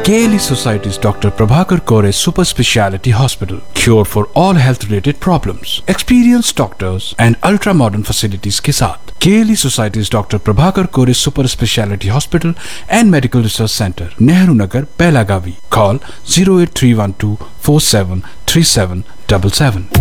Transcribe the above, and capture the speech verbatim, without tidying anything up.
K L E Society's Doctor Prabhakar Kore Super Speciality Hospital. Cure for all health related problems. Experienced doctors and ultra modern facilities के साथ K L E Society's Doctor Prabhakar Kore Super Speciality Hospital and Medical Research Center, Nehru Nagar, Belagavi. Call zero eight three one two four seven three seven seven seven.